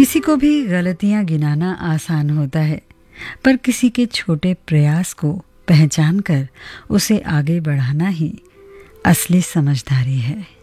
किसी को भी गलतियां गिनाना आसान होता है, पर किसी के छोटे प्रयास को पहचान कर उसे आगे बढ़ाना ही असली समझदारी है।